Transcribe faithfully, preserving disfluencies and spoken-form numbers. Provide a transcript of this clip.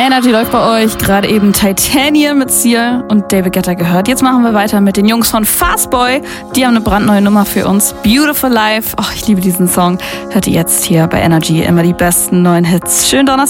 Energy läuft bei euch, gerade eben Titanium mit Sia und David Guetta gehört. Jetzt machen wir weiter mit den Jungs von Fastboy. Die haben eine brandneue Nummer für uns, Beautiful Life. Oh, ich liebe diesen Song. Hört ihr jetzt hier bei Energy immer die besten neuen Hits. Schönen Donnerstag.